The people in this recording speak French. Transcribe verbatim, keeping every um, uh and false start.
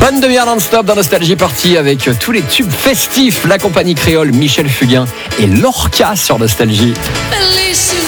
Bonne demi-heure non-stop dans Nostalgie Party avec tous les tubes festifs. La compagnie créole, Michel Fugain et Lorca sur Nostalgie. Bellissimo.